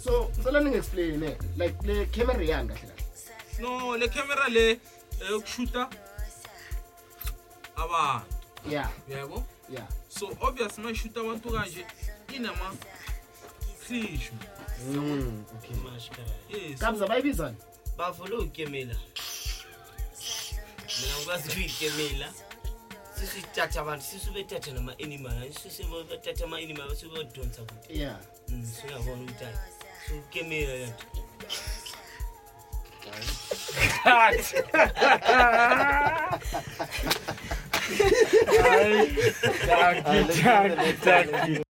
So ngicela explain like le camera yanga kahle kahle. No, le camera le yokushuta aba. Yeah. Yebo? Yeah. So obviously my shoot abantu kanje inama fish. Okay. Yes. Kabza bayibizana. Bavula ukemela. Mina ngikwazi ukuyikemela. Sisithatha abantu sisubethatha nama animal. Sisibethatha ama animal sibodonsa kuthi. Yeah. Siyabona ukuthi so ukemela yonke. Thank you.